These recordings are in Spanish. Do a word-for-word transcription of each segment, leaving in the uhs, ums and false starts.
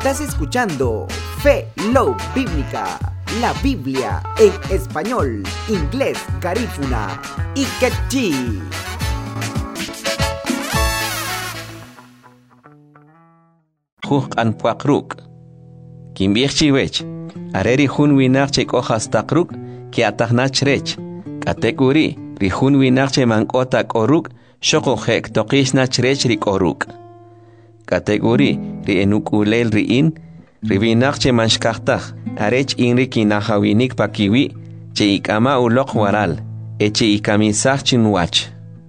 Estás escuchando Fe Love Bíblica, la Biblia en español, inglés, garífuna y quechí. Huk an puakruk. Kimbiech chiwech. Areri hun winak che kohas takruk, ki atahnach rech. Katekuri, ri hun winak che mankota koruk, shoko hek tokish nach rech ri koruk. Kategori ri enukulel ri in, ri winak che manshkachtach, arech inri kinahawinik pakiwi, che ikama ulok waral, e che ikamisach chinwach.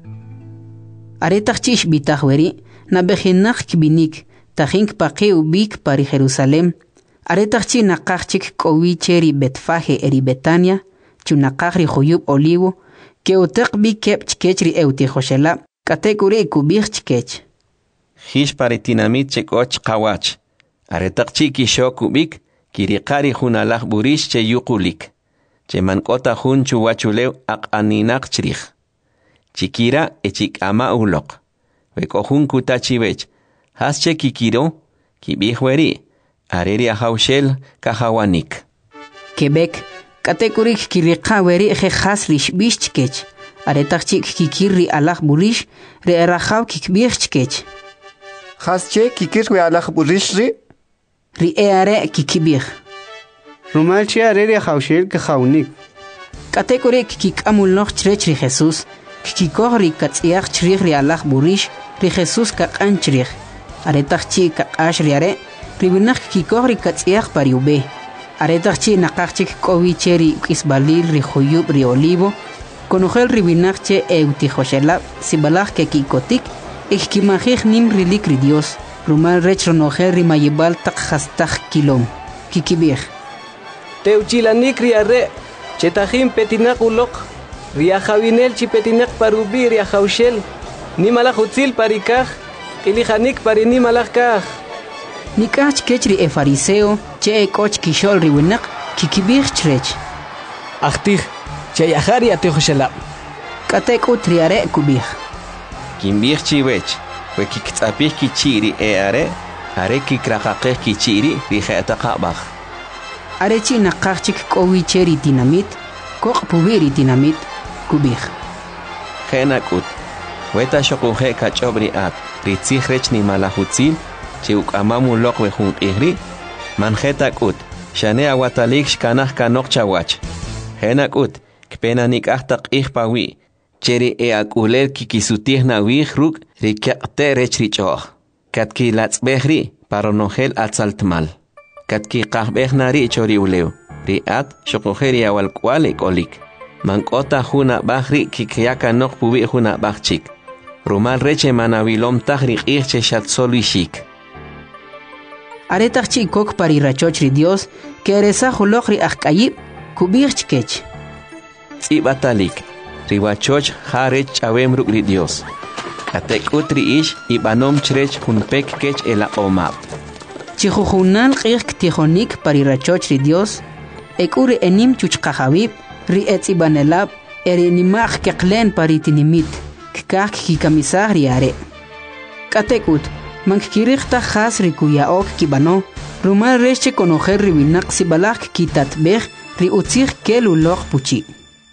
Aretach chish bitahweri, na behinach kibinik, Tajink paqi ubik pari Jerusalem. Aretachchi nakachik kowi cheri Betfaje eri Betania. Chunakachri joyub olivo. Que utek bi kep chkechri euti joshela. Katekuri kubich chkech. Hish pari tinamit chekoch kawach. Aretachchi kisho kubik. Kirikari hunalach burish che yukulik. Che mankota hun chuwachulew ak aninak chrich. Chikira echik ama ulok. Weko hun kutachivech. Hasche kikiro, kibihweri, areri ahaushel kahawanik. Quebec, katekurik kirikaweri eje hasrish bishchkech, aretachik kikiri alach burish, re erahaw kikbirchkech. Hasche kikirwe alach burish ri? Ri eare kikibir. Rumalchi areri ahaushel kahawanik. Katekurik kikamul noch chrech ri Jesus, kikikohri katziach chrich ri alach burish, ri Jesus kakan chrich. Aretachchi kaqash riare, ribinak kikogri katziach pariube. Aretachchi nakachik kowi cheri kisbalil rijoyub ri olivo, konogel ribinakche eutijoshela, sibalach ke kikotik, ikimajich nim rilik ri Dios, rumal rech ronogel rimayibal tak hastach kilom, kikibir. Teuchilanik riare, chetajim petinak ulok, riajawinel chi petinak parubi riajaushel, nimalajutzil parikaj, Ilijanik parini malakaj. Nikach kechri e fariseo, che e koch kishol riwinak, kikibir chrech. Achtih, che yahari atehoshelab. Katek utriare kubir. Kimbir chiwech, we kiktsapih kichiri e are, are kikrakakeh kichiri, rijetakabach. Arechi nakachik kowi cheri dinamit, kok pubiri dinamit, kubir. Genakut, weta shokuhe kachobri at. Ritzich rech ni malahutzil, che ukamamu lok we jun ihri, manjetak ut, shane awatalik shkanach kanok chawach. Henak ut, kpena nik ahtak ihpawi, cheri e akulel kikisutih na wih ruk, rikyakte rech richoch. Katki latzbehri, paronogel atzaltmal. Katki kahbeh nari chori uleu, riat shokojeri awal kwale kolik. Mankota juna bahri kikyaka nok pubi juna bahchik. Rumal reche manavilom tahrik irche shatsolishik. Aretachchi kok pari rachochri Dios, que eresa hulokri akayib, kubirchkech. Tsibatalik, riwachoch harech chawem rukri Dios. Atek utri ish ibanom chrech hunpek kech ela omap. Chihuhunan kirk tijonik pari rachochri Dios, ekuri enim chuchkajawib, ri etzibanelab, erinimach keklen pari tinimit. Kak kikamisah riare. Katekut, mankirikta has rikuyaok kibano, rumal reche conojer ribinak sibalak kitatbeh ri utzir kelulok puchi.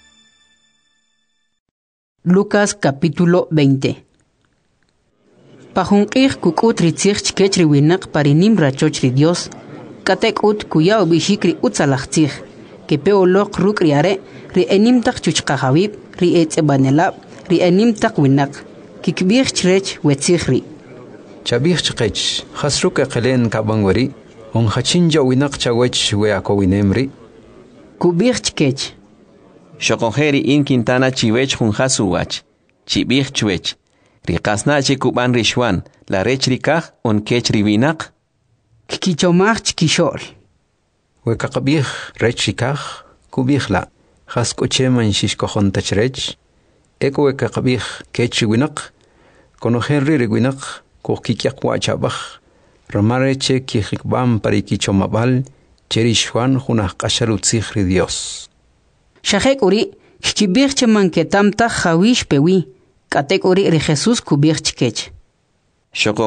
Lucas capítulo veinte. Pajunkir kukut ritzir chkech ribinak parinim rachoch ri Dios, katekut kuyao bishikri utzalachtzir, que peolok ruk riare, ri enimtak chuchkajawib, ri etzebanelab, ri enim takwinak, kikbir chrech wetzihri. Chabir chkech, hasruk aqelen kabangwari, on hachinja winak chawech weako winemri. Kubir chkech. Shokojeri in Quintana chiwech hun hasuwach, chibir chwech. Rikasna chikuban rishwan, la rech rikaj on kech ribinak. Kikichomach chkishol. Wekakabir rech rikaj, kubir la, haskocheman shishkojon tachrech. Eko e kakabih kechi winak, kono henry rewinak, ko kikyak wachabach, ramareche kikbam parikichomabal, cherishwan hunah kashalutzihri Dios. Shahek uri, kibirche manketamta hawish pewi, katek uri re Jesus kubirchkech. Shoko